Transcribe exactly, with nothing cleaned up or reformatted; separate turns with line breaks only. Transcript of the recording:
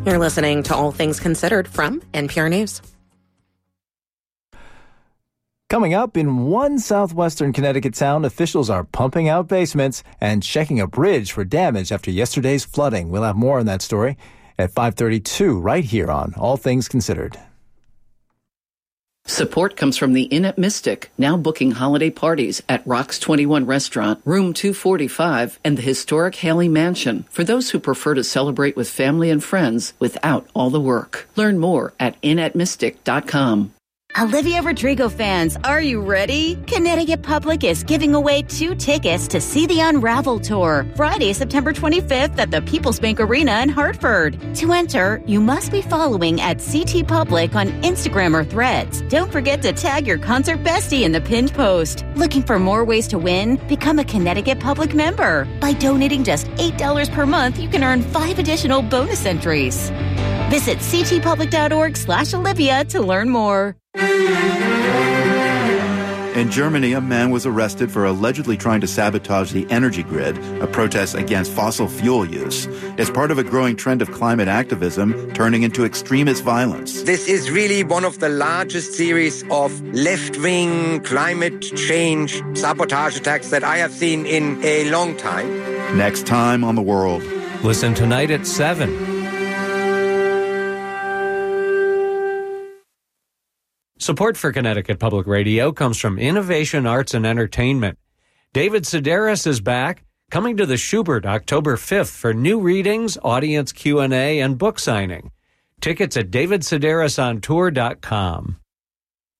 You're listening to All Things Considered from N P R News.
Coming up, in one southwestern Connecticut town, officials are pumping out basements and checking a bridge for damage after yesterday's flooding. We'll have more on that story at five thirty-two right here on All Things Considered.
Support comes from the Inn at Mystic, now booking holiday parties at Rocks twenty-one Restaurant, Room two forty-five, and the historic Haley Mansion for those who prefer to celebrate with family and friends without all the work. Learn more at inn at mystic dot com.
Olivia Rodrigo fans, are you ready? Connecticut Public is giving away two tickets to see the Unravel Tour, Friday, September twenty-fifth at the People's Bank Arena in Hartford. To enter, you must be following at C T Public on Instagram or Threads. Don't forget to tag your concert bestie in the pinned post. Looking for more ways to win? Become a Connecticut Public member. By donating just eight dollars per month, you can earn five additional bonus entries. Visit ctpublic.org slash Olivia to learn more.
In Germany, a man was arrested for allegedly trying to sabotage the energy grid, a protest against fossil fuel use. It's part of a growing trend of climate activism turning into extremist violence.
This is really one of the largest series of left-wing climate change sabotage attacks that I have seen in a long time.
Next time on The World.
Listen tonight at seven. Support for Connecticut Public Radio comes from Innovation Arts and Entertainment. David Sedaris is back, coming to the Schubert October fifth for new readings, audience Q and A, and book signing. Tickets at david sedaris on tour dot com.